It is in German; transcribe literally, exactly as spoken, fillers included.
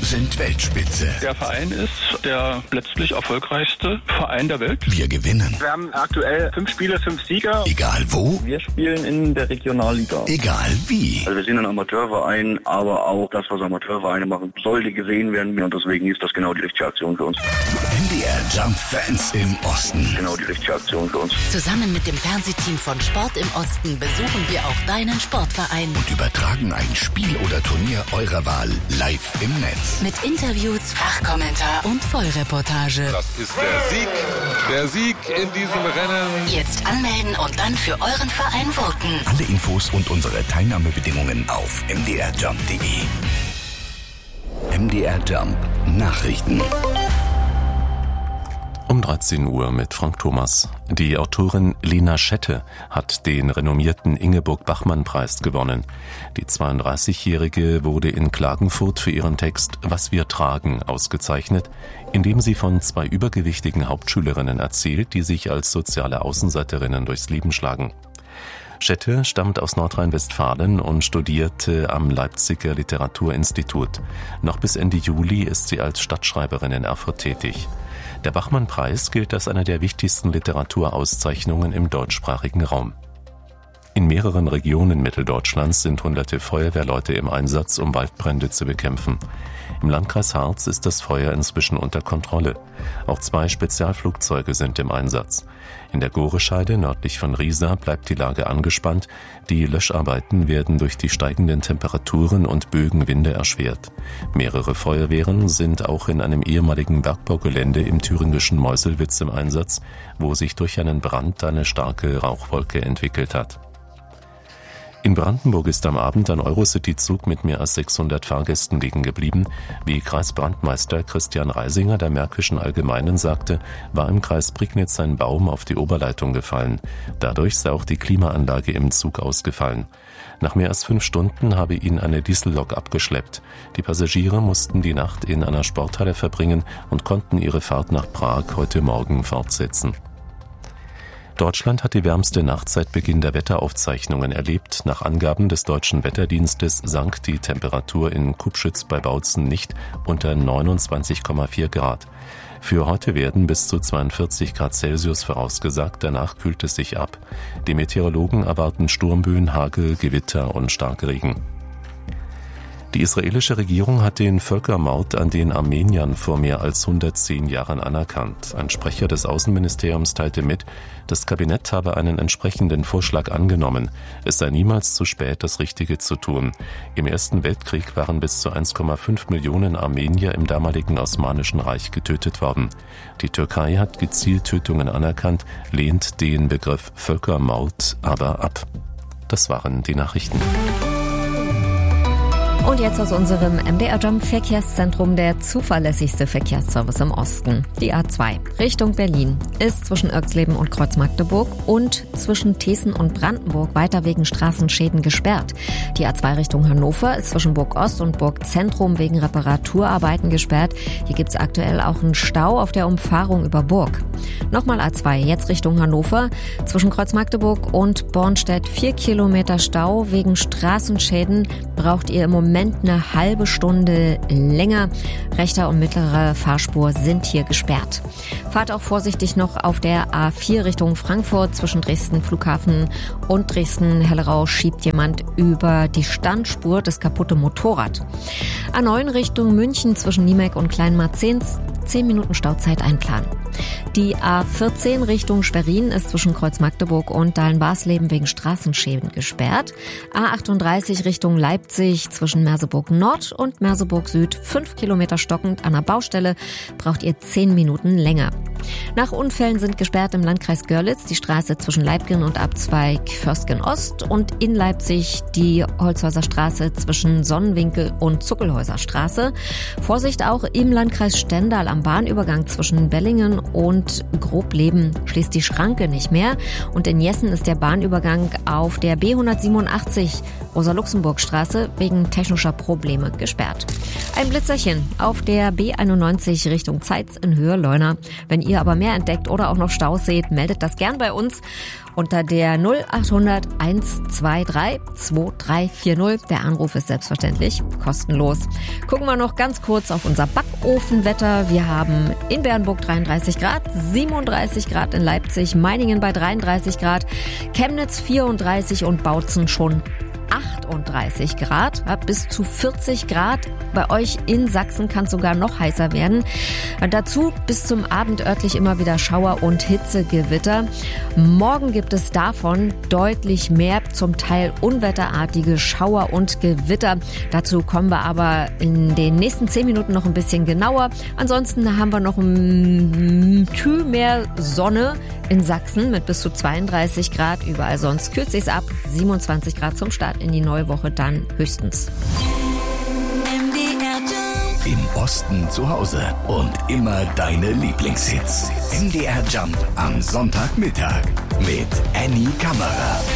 sind Weltspitze. Der Verein ist der letztlich erfolgreichste Verein der Welt. Wir gewinnen. Wir haben aktuell fünf Spiele, fünf Sieger. Egal wo. Wir spielen in der Regionalliga. Egal wie. Also wir sind ein Amateurverein, aber auch das, was Amateurvereine machen, sollte gesehen werden. Und deswegen ist das genau die richtige Aktion für uns. M D R Jump Fans im Osten. Genau die richtige Aktion für uns. Zusammen mit dem Fernsehteam von Sport im Osten besuchen wir auch deinen Sportverein. Und übertragen ein Spiel oder Turnier eurer Wahl live im Netz. Mit Interviews, Fachkommentar und Vollreportage. Das ist der Sieg, der Sieg in diesem Rennen. Jetzt anmelden und dann für euren Verein voten. Alle Infos und unsere Teilnahmebedingungen auf m d r jump punkt d e. M D R Jump Nachrichten. Um dreizehn Uhr mit Frank Thomas. Die Autorin Lena Schette hat den renommierten Ingeborg-Bachmann-Preis gewonnen. Die zweiunddreißigjährige wurde in Klagenfurt für ihren Text »Was wir tragen« ausgezeichnet, indem sie von zwei übergewichtigen Hauptschülerinnen erzählt, die sich als soziale Außenseiterinnen durchs Leben schlagen. Schette stammt aus Nordrhein-Westfalen und studierte am Leipziger Literaturinstitut. Noch bis Ende Juli ist sie als Stadtschreiberin in Erfurt tätig. Der Bachmann-Preis gilt als eine der wichtigsten Literaturauszeichnungen im deutschsprachigen Raum. In mehreren Regionen Mitteldeutschlands sind hunderte Feuerwehrleute im Einsatz, um Waldbrände zu bekämpfen. Im Landkreis Harz ist das Feuer inzwischen unter Kontrolle. Auch zwei Spezialflugzeuge sind im Einsatz. In der Gorescheide nördlich von Riesa bleibt die Lage angespannt. Die Löscharbeiten werden durch die steigenden Temperaturen und Böenwinde erschwert. Mehrere Feuerwehren sind auch in einem ehemaligen Bergbaugelände im thüringischen Meuselwitz im Einsatz, wo sich durch einen Brand eine starke Rauchwolke entwickelt hat. In Brandenburg ist am Abend ein Eurocity-Zug mit mehr als sechshundert Fahrgästen liegen geblieben. Wie Kreisbrandmeister Christian Reisinger der Märkischen Allgemeinen sagte, war im Kreis Prignitz ein Baum auf die Oberleitung gefallen. Dadurch sei auch die Klimaanlage im Zug ausgefallen. Nach mehr als fünf Stunden habe ihn eine Diesellok abgeschleppt. Die Passagiere mussten die Nacht in einer Sporthalle verbringen und konnten ihre Fahrt nach Prag heute Morgen fortsetzen. Deutschland hat die wärmste Nacht seit Beginn der Wetteraufzeichnungen erlebt. Nach Angaben des Deutschen Wetterdienstes sank die Temperatur in Kupschütz bei Bautzen nicht unter neunundzwanzig Komma vier Grad. Für heute werden bis zu zweiundvierzig Grad Celsius vorausgesagt, danach kühlt es sich ab. Die Meteorologen erwarten Sturmböen, Hagel, Gewitter und Starkregen. Die israelische Regierung hat den Völkermord an den Armeniern vor mehr als hundertzehn Jahren anerkannt. Ein Sprecher des Außenministeriums teilte mit, das Kabinett habe einen entsprechenden Vorschlag angenommen. Es sei niemals zu spät, das Richtige zu tun. Im Ersten Weltkrieg waren bis zu eins Komma fünf Millionen Armenier im damaligen Osmanischen Reich getötet worden. Die Türkei hat gezielt Tötungen anerkannt, lehnt den Begriff Völkermord aber ab. Das waren die Nachrichten. Und jetzt aus unserem M D R Jump Verkehrszentrum der zuverlässigste Verkehrsservice im Osten. Die A zwei Richtung Berlin ist zwischen Irxleben und Kreuz-Magdeburg und zwischen Thesen und Brandenburg weiter wegen Straßenschäden gesperrt. Die A zwei Richtung Hannover ist zwischen Burg Ost und Burg Zentrum wegen Reparaturarbeiten gesperrt. Hier gibt es aktuell auch einen Stau auf der Umfahrung über Burg. Nochmal A zwei, jetzt Richtung Hannover. Zwischen Kreuz-Magdeburg und Bornstedt vier Kilometer Stau wegen Straßenschäden. Braucht ihr im Moment eine halbe Stunde länger. Rechter und mittlere Fahrspur sind hier gesperrt. Fahrt auch vorsichtig noch auf der A vier Richtung Frankfurt. Zwischen Dresden Flughafen und Dresden-Hellerau schiebt jemand über die Standspur das kaputte Motorrad. A neun Richtung München zwischen Niemek und Kleinmarzens. zehn Minuten Stauzeit einplanen. Die A vierzehn Richtung Schwerin ist zwischen Kreuz-Magdeburg und Dahlen-Barsleben wegen Straßenschäden gesperrt. A achtunddreißig Richtung Leipzig zwischen Merseburg Nord und Merseburg Süd fünf Kilometer stockend an der Baustelle, braucht ihr zehn Minuten länger. Nach Unfällen sind gesperrt im Landkreis Görlitz die Straße zwischen Leibgen und Abzweig Förstgen Ost und in Leipzig die Holzhäuser Straße zwischen Sonnenwinkel und Zuckelhäuser Straße. Vorsicht auch im Landkreis Stendal am Bahnübergang zwischen Bellingen und Grobleben schließt die Schranke nicht mehr. Und in Jessen ist der Bahnübergang auf der B hundertsiebenundachtzig Rosa-Luxemburg-Straße wegen technischer Probleme gesperrt. Ein Blitzerchen auf der B einundneunzig Richtung Zeitz in Höhe Leuna. Wenn ihr aber mehr entdeckt oder auch noch Staus seht, meldet das gern bei uns unter der null achthundert hundertzweiundzwanzig zweiundzwanzig. Der Anruf ist selbstverständlich kostenlos. Gucken wir noch ganz kurz auf unser Backofenwetter. Wir haben in Bernburg dreiunddreißig Grad, siebenunddreißig Grad in Leipzig, Meiningen bei dreiunddreißig Grad, Chemnitz vierunddreißig und Bautzen schon achtunddreißig Grad, bis zu vierzig Grad. Bei euch in Sachsen kann es sogar noch heißer werden. Dazu bis zum Abend örtlich immer wieder Schauer und Hitzegewitter. Morgen gibt es davon deutlich mehr, zum Teil unwetterartige Schauer und Gewitter. Dazu kommen wir aber in den nächsten zehn Minuten noch ein bisschen genauer. Ansonsten haben wir noch ein Tü mehr Sonne in Sachsen mit bis zu zweiunddreißig Grad. Überall sonst kühlt sich's ab. siebenundzwanzig Grad zum Start in die neue Woche dann höchstens. Im Osten zu Hause und immer deine Lieblingshits. M D R Jump am Sonntagmittag mit Annie Kammerer.